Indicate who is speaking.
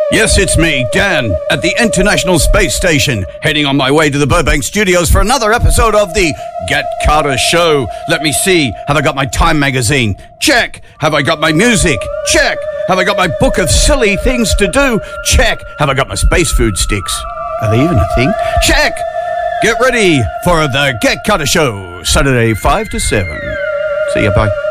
Speaker 1: Yes, it's me, Dan, at the International Space Station, heading on my way to the Burbank Studios for another episode of the Get Carter Show. Let me see, have I got my Time magazine? Check. Have I got my music? Check. Have I got my book of silly things to do? Check. Have I got my space food sticks? Are they even a thing? Check. Get ready for the Get Carter Show, Saturday 5 to 7. See ya, bye.